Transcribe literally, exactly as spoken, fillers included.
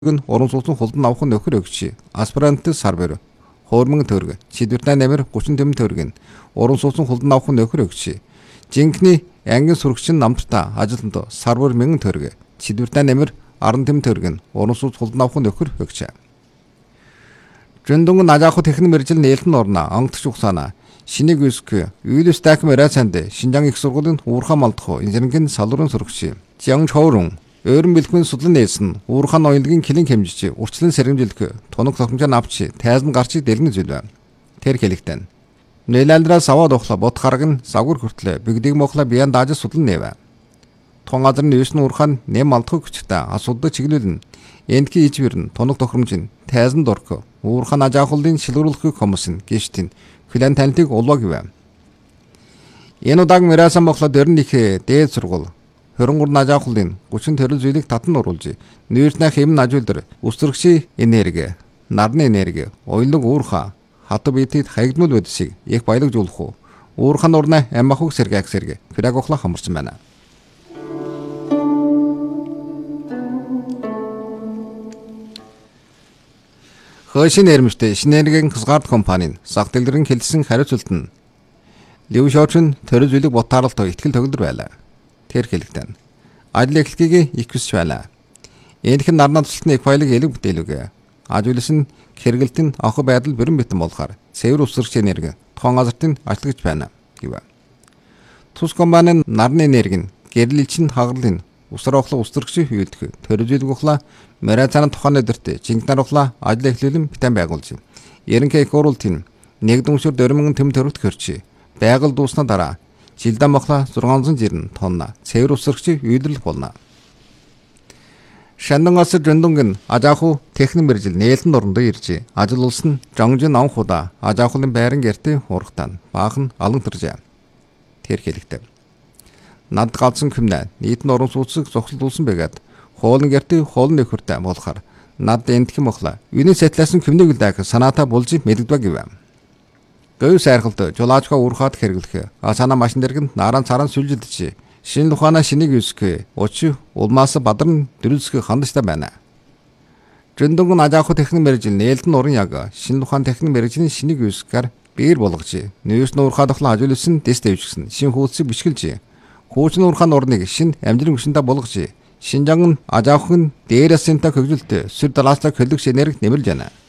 нь уран сууцсан хулдан авах нөхөр өгч аспирант сарбэр хоормон төгрөг чидвэртэ нэмэр гучин тэм төгрөг нь уран сууцсан хулдан авах нөхөр өгч жинхний ангин сурагчин намтартаа ажилтнад сарбэр мянган төгрөг чидвэртэ нэмэр аран тэм төгрөг нь уран сууц хулдан авах нөхөр өгч Жөндөнгөн ажааху техник мэржил нээлтэн орно онгодч ухсаана шинийг үск үйлс стак мэрасанд Шинжаан их сургуулийн уурхаан малдах инженерийн салуурын сурагч Жан Чоурун өөрөн бэлтгэн судлан нээсэн уурхаан оюуны клиник хэмжиж урчлан сэргэмжлэх тунаг тохиомжоо авч тайзан гарчиг дэлгэн зүйл байна. Тэр хэлэгтэн. Нээлэлдраа саваад ухла бот хараг нь загвар хүртлээ бигдэг мохла биян дааж судлан нээвэ. Тун газар нь юусэн уурхаан нэм малдах хүчтэй асуудаг чиглүүлэн эндки ижвэрн тунаг тохиомжийн тайзан дурх уурхаан ажаахлын шилрүүлэх хүмүүсийн гişтин хүлэн танилтыг улваг гэв. Энэ удааг мэрасан мохла дөрн их дээд сургууль хөрөнгөр ажаахлын гучин төрөл зүйлийг татан оруулж нүүрснэ хэм нажуулдар үсрэгчи энерги нарны энерги ойлог уурхаа хату битэд хаягдмал байдсыг их баялагжуулах уу уурхаан урна аммахуг сэргэг сэргэ фираг охла хамарсан байна. Хойшин нэрмжтэй шинэнергийн хязгаарт компанийн зах дэлгэрийн хэлсэн хариуцлалт нь Лив Шоучин төрөл зүйлийг ботааралтай ихтгэл төгөлдөр байлаа. Тэр хэлэгтэн. Ажил эхлэхийг их хүсч байлаа. Энэхэн нарнаа тусалтны их баялаг элэг бүтээлүүгээ. Ажуулс нь хэрэгэлтийн охо байдал бүрэн битэн болохоор цэвэр усрагч энерги тоон газартын ажлагч байна гэв. Тус компанийн нарны энерги нь гэрлэлчин хагарлын усар охлог усрагч хүйдэх төрөл зүйлийг ухла мэрацааны тухайн өдөрт жинхнэр ухла ажил эхлүүлэн битэн байгуулж. Ерөнхий их уралдын нэгдүгээр өдөр дөрмөн тэм төрөлт хөрчи. Байгаль дуусна дараа жилдэн мохла зургаан зуун тонна цэвэр усрагч үйдэрлэх болно. Шандангаас жөндөнгөн ажааху техник мэржил нээлтэн орондоо ирж ажил улсын жонгжин анхуда ажаахлын байран гэртээ урагтан баахан алан төржээ. Тэр хэлэхдээ. Над галзсан хүмнэ нийтэн орон сууцыг зогсолдуулсан байгаад хоолн гэртээ хоолны хөртэй болохоор над эндхэн мохла юуны сэтлсэн хүмнийг үлдээх санаатаа булж мэддэгдэг гэв. Гөв сайрхалт жолаачга уурхаад хэрэглэх асана машин дэргэнд наран царан сүлжилдэж шинэ ухаана шинийг үсгэх очи улмаас бадарн дөрүлсгэх хандштай байна. Жөндөнгөн ажааху техник мэржил нээлтэн уран яг шинэ ухаан техник мэржлийн шинийг үсгээр биер болгож нөөс нуурхаад ахлаа ажуулсан тест дэвчгсэн шинэ хуудсыг бичгэлж хуучин уурхаан урныг шинэ амжилт хүчтэй болгож Шинжаан ажаахын дээрээс энтэй хөгжилтэй сүр далааслаг хөлөгч энерги нэмэлж байна.